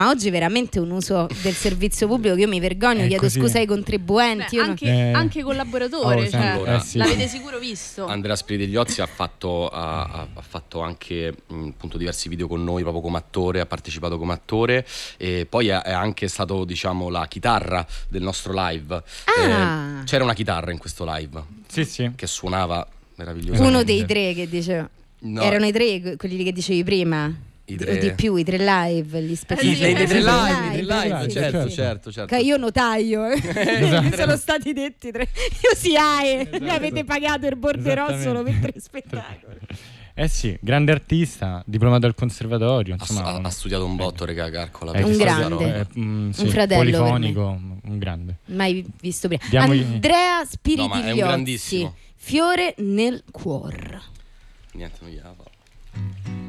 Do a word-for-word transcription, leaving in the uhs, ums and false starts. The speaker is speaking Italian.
Ma oggi veramente un uso del servizio pubblico che io mi vergogno, È chiedo così. scusa ai contribuenti. Beh, io anche, non- Eh. anche collaboratori, Oh, cioè, allora, eh, sì. l'avete sicuro visto. Andrea Spiridigliozzi ha fatto, ha, ha- ha fatto anche mh, appunto diversi video con noi proprio come attore, ha partecipato come attore e poi è, è anche stato, diciamo, la chitarra del nostro live. Ah. Eh, c'era una chitarra in questo live Sì, sì. che suonava meravigliosamente. Uno dei tre che diceva. No, Erano i tre que- quelli che dicevi prima. I D- tre. O di più, i tre live, gli Eh spettacoli. sì, dei- dei tre Sì, live, dei tre live, sì, certo, sì. certo, certo. Che io notaio, eh. Esatto. sono stati detti tre. Io sì, AE, mi avete pagato il borderò Esattamente. solo per tre spettacoli. Eh sì, grande artista, diplomato al conservatorio, Ha, insomma, ha- un- ha studiato un botto, regà, calcola. eh, per Un questa grande. roba. eh, mm, sì, Un fratello per polifonico, un grande. Mai visto prima. Diamogli- Andrea No, ma è un Spiridigliozzi, grandissimo. Fiore nel cuor. Niente, non gliela fa.